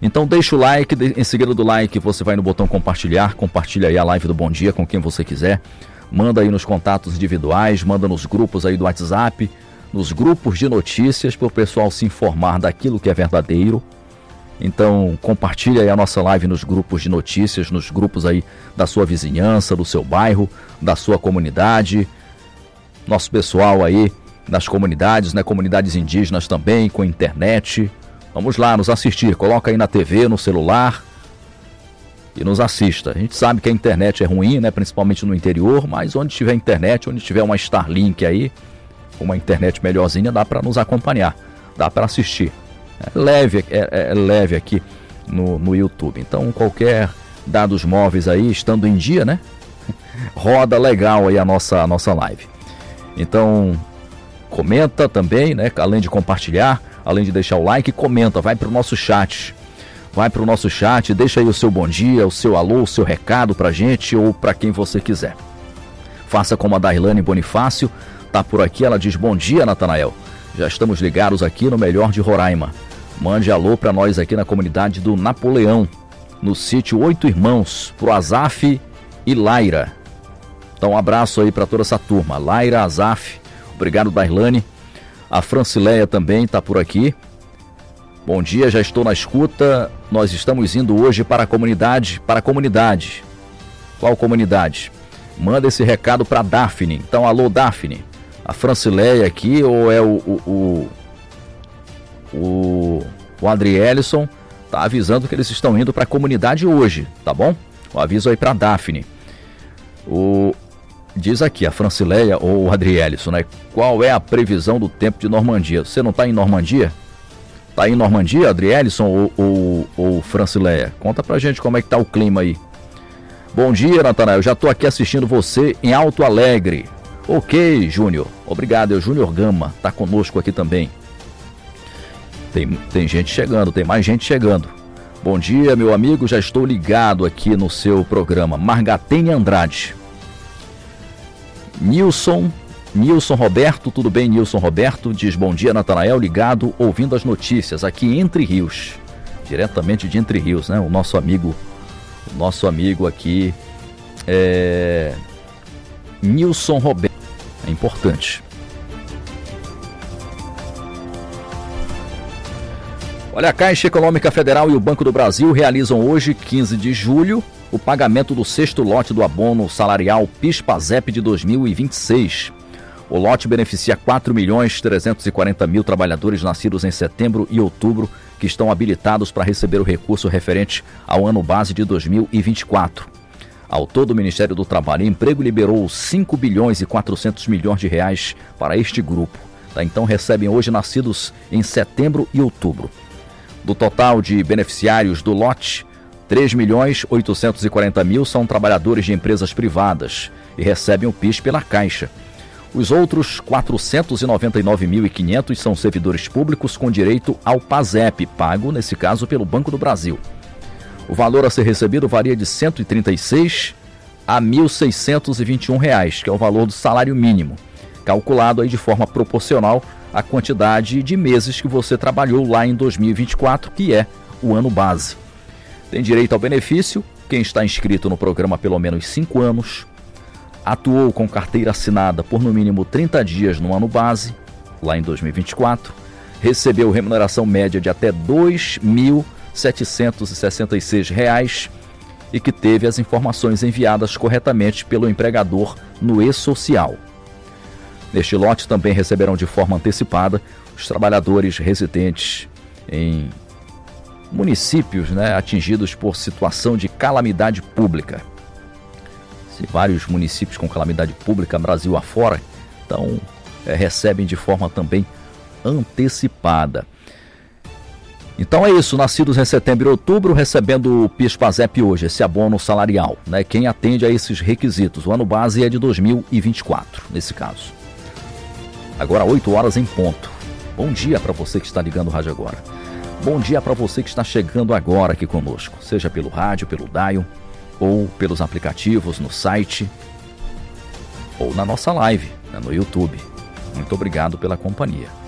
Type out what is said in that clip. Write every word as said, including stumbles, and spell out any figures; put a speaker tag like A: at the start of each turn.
A: Então deixa o like, em seguida do like você vai no botão compartilhar, compartilha aí a live do Bom Dia com quem você quiser, manda aí nos contatos individuais, manda nos grupos aí do WhatsApp, nos grupos de notícias para o pessoal se informar daquilo que é verdadeiro. Então compartilha aí a nossa live nos grupos de notícias, nos grupos aí da sua vizinhança, do seu bairro, da sua comunidade, nosso pessoal aí das comunidades, né, comunidades indígenas também, com internet. Vamos lá nos assistir, coloca aí na T V, no celular e nos assista. A gente sabe que a internet é ruim, né, principalmente no interior, mas onde tiver internet, onde tiver uma Starlink aí, uma internet melhorzinha, dá para nos acompanhar, dá para assistir. É leve, é, é leve aqui no, no YouTube. Então qualquer dados móveis aí, estando em dia, né, roda legal aí a nossa, a nossa live. Então comenta também, né, além de compartilhar, além de deixar o like, comenta, vai para o nosso chat. Vai para o nosso chat, deixa aí o seu bom dia, o seu alô, o seu recado pra gente ou para quem você quiser. Faça como a Dailane Bonifácio, tá por aqui, ela diz: bom dia, Natanael. Já estamos ligados aqui no melhor de Roraima. Mande alô para nós aqui na comunidade do Napoleão, no sítio Oito Irmãos, pro Azaf e Laira. Então um abraço aí para toda essa turma, Laira, Azaf, obrigado, Dailane. A Francileia também tá por aqui. Bom dia, já estou na escuta. Nós estamos indo hoje para a comunidade, para a comunidade. Qual comunidade? Manda esse recado para Daphne. Então, alô, Daphne. A Francileia aqui, ou é o o, o, o, o Adrielson, tá avisando que eles estão indo para a comunidade hoje, tá bom? O aviso aí para Daphne. O, diz aqui a Francileia ou o Adrielson, né? Qual é a previsão do tempo de Normandia? Você não está em Normandia? Tá em Normandia, Adrielson ou, ou, ou Francileia? Conta pra gente como é que tá o clima aí. Bom dia, Natanael. Já tô aqui assistindo você em Alto Alegre. Ok, Júnior. Obrigado, é o Júnior Gama. Tá conosco aqui também. Tem, tem gente chegando, tem mais gente chegando. Bom dia, meu amigo. Já estou ligado aqui no seu programa. Margatem Andrade. Nilson... Nilson Roberto, tudo bem, Nilson Roberto? Diz: bom dia, Natanael, ligado, ouvindo as notícias aqui Entre Rios, diretamente de Entre Rios, né? O nosso amigo, o nosso amigo aqui é Nilson Roberto, é importante. Olha, a Caixa Econômica Federal e o Banco do Brasil realizam hoje, quinze de julho, o pagamento do sexto lote do abono salarial PIS/PASEP de dois mil e vinte e seis. O lote beneficia quatro milhões trezentos e quarenta mil trabalhadores nascidos em setembro e outubro que estão habilitados para receber o recurso referente ao ano base de dois mil e vinte e quatro. Ao todo, o Ministério do Trabalho e Emprego liberou cinco bilhões e quatrocentos milhões de reais para este grupo. Tá? Então recebem hoje nascidos em setembro e outubro. Do total de beneficiários do lote, três milhões oitocentos e quarenta mil são trabalhadores de empresas privadas e recebem o PIS pela Caixa. Os outros quatrocentos e noventa e nove mil e quinhentos são servidores públicos com direito ao PASEP, pago, nesse caso, pelo Banco do Brasil. O valor a ser recebido varia de cento e trinta e seis a mil seiscentos e vinte e um reais, que é o valor do salário mínimo, calculado aí de forma proporcional à quantidade de meses que você trabalhou lá em dois mil e vinte e quatro, que é o ano base. Tem direito ao benefício quem está inscrito no programa há pelo menos cinco anos, atuou com carteira assinada por no mínimo trinta dias no ano base, lá em dois mil e vinte e quatro, recebeu remuneração média de até dois mil setecentos e sessenta e seis reais e que teve as informações enviadas corretamente pelo empregador no e-social. Neste lote também receberão de forma antecipada os trabalhadores residentes em municípios, né, atingidos por situação de calamidade pública. Se vários municípios com calamidade pública Brasil afora, então é, recebem de forma também antecipada. Então é isso, nascidos em setembro e outubro recebendo o PIS/PASEP hoje, esse abono salarial, né? Quem atende a esses requisitos. O ano base é de dois mil e vinte e quatro, nesse caso. Agora oito horas em ponto. Bom dia para você que está ligando o rádio agora. Bom dia para você que está chegando agora aqui conosco, seja pelo rádio, pelo Dial, ou pelos aplicativos, no site, ou na nossa live, né, no YouTube. Muito obrigado pela companhia.